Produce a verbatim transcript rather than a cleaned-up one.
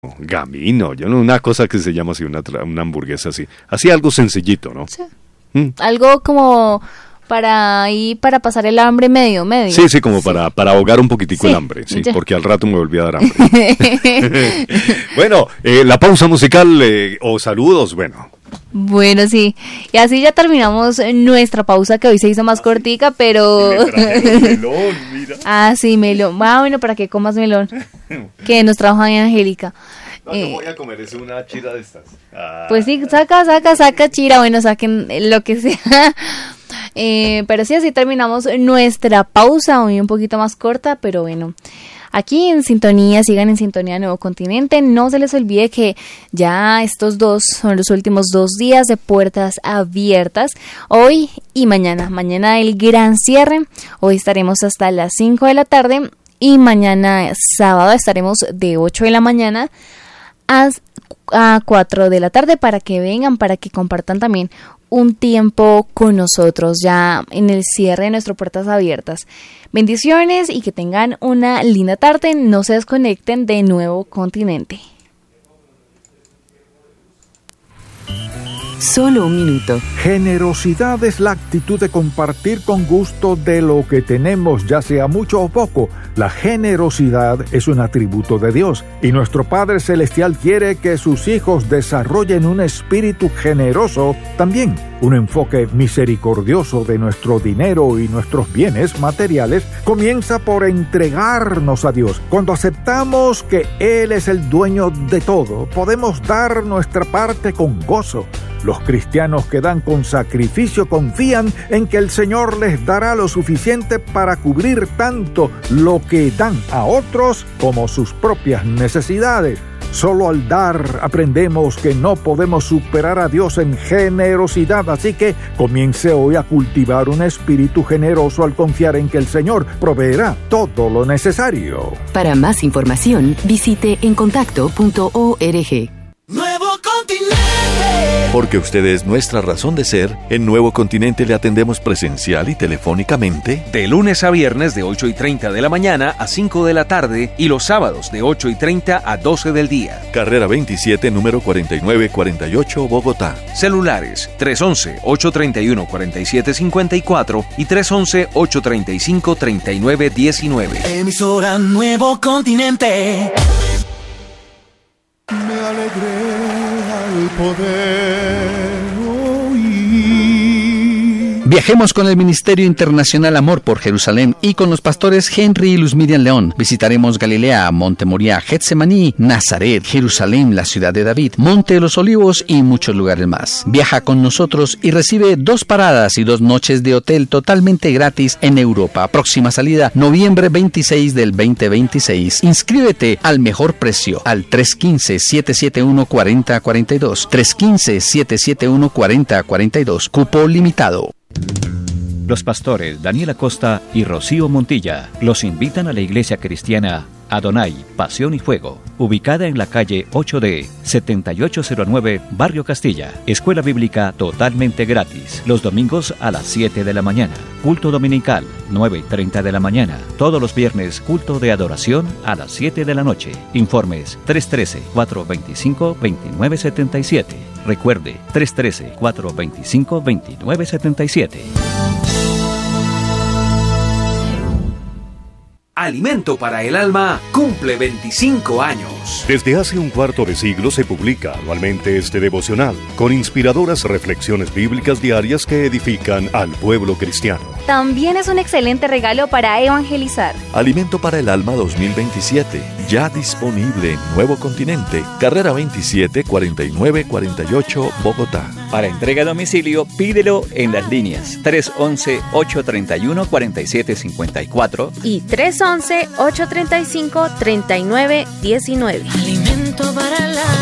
Gamino, yo no, una cosa que se llama así, una, una hamburguesa así. Así algo sencillito, ¿no? Sí. ¿Mm? Algo como para ahí, para pasar el hambre medio, medio. Sí, sí, como sí. Para, para ahogar un poquitico Sí, el hambre, sí, ya. Porque al rato me volví a dar hambre. Bueno, eh, la pausa musical eh, o saludos, bueno. Bueno, sí, y así ya terminamos nuestra pausa, que hoy se hizo más ¿Ah, cortica, sí? Pero... Me trajeron melón, mira. Ah, sí, melón. Ah, bueno, para que comas melón. Que nos trajo ahí Angélica. No, eh, yo voy a comer, es una chira de estas. Ah. Pues sí, saca, saca, saca chira, bueno, saquen lo que sea. Eh, pero sí, así terminamos nuestra pausa, hoy un poquito más corta, pero bueno. Aquí en sintonía, sigan en sintonía Nuevo Continente. No se les olvide que ya estos dos son los últimos dos días de puertas abiertas. Hoy y mañana. Mañana el gran cierre. Hoy estaremos hasta las cinco de la tarde. Y mañana sábado estaremos de ocho de la mañana a, a cuatro de la tarde para que vengan, para que compartan también un tiempo con nosotros ya en el cierre de nuestras puertas abiertas. Bendiciones y que tengan una linda tarde. No se desconecten de Nuevo Continente. Solo un minuto. Generosidad es la actitud de compartir con gusto de lo que tenemos, ya sea mucho o poco. La generosidad es un atributo de Dios y nuestro Padre Celestial quiere que sus hijos desarrollen un espíritu generoso también. Un enfoque misericordioso de nuestro dinero y nuestros bienes materiales comienza por entregarnos a Dios. Cuando aceptamos que Él es el dueño de todo, podemos dar nuestra parte con gozo. Los cristianos que dan con sacrificio confían en que el Señor les dará lo suficiente para cubrir tanto lo que dan a otros como sus propias necesidades. Solo al dar aprendemos que no podemos superar a Dios en generosidad, así que comience hoy a cultivar un espíritu generoso al confiar en que el Señor proveerá todo lo necesario. Para más información, visite encontacto punto org. Nuevo Continente. Porque usted es nuestra razón de ser, en Nuevo Continente le atendemos presencial y telefónicamente. De lunes a viernes de ocho y treinta de la mañana a cinco de la tarde y los sábados de ocho y treinta a doce del día. Carrera veintisiete, número cuarenta y nueve cuarenta y ocho, Bogotá. Celulares tres once, ocho treinta y uno, cuarenta y siete cincuenta y cuatro y tres once, ocho treinta y cinco, treinta y nueve diecinueve. Emisora Nuevo Continente. Me alegré al poder oír. Viajemos con el Ministerio Internacional Amor por Jerusalén y con los pastores Henry y Luz Miriam León. Visitaremos Galilea, Monte Moriah, Getsemaní, Nazaret, Jerusalén, la ciudad de David, Monte de los Olivos y muchos lugares más. Viaja con nosotros y recibe dos paradas y dos noches de hotel totalmente gratis en Europa. Próxima salida, noviembre veintiséis del veinte veintiséis. Inscríbete al mejor precio al tres uno cinco, siete siete uno, cuatro cero cuatro dos. tres uno cinco, siete siete uno, cuatro cero cuatro dos. Cupo limitado. Los pastores Daniel Acosta y Rocío Montilla los invitan a la iglesia cristiana Adonai, Pasión y Fuego, ubicada en la calle ocho D, setenta y ocho cero nueve, Barrio Castilla. Escuela bíblica totalmente gratis, los domingos a las siete de la mañana. Culto dominical, nueve y treinta de la mañana. Todos los viernes, culto de adoración a las siete de la noche. Informes tres uno tres, cuatro dos cinco, dos nueve siete siete. Recuerde, tres uno tres, cuatro dos cinco, dos nueve siete siete. Alimento para el Alma cumple veinticinco años. Desde hace un cuarto de siglo se publica anualmente este devocional, con inspiradoras reflexiones bíblicas diarias que edifican al pueblo cristiano. También es un excelente regalo para evangelizar. Alimento para el Alma dos mil veintisiete, ya disponible en Nuevo Continente, carrera veintisiete, cuarenta y nueve cuarenta y ocho, Bogotá. Para entrega a domicilio, pídelo en las líneas tres once, ocho treinta y uno, cuarenta y siete cincuenta y cuatro y tres once, ocho treinta y cinco, treinta y nueve diecinueve. Alimento para el alma.